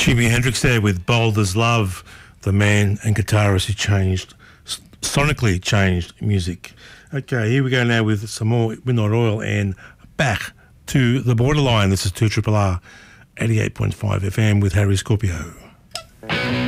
Jimi Hendrix there with Bold as Love, the man and guitarist who sonically changed music. Okay, here we go now with some more Midnight Oil and back to the Borderline. This is 2RRR 88.5 FM with Harry Scorpio.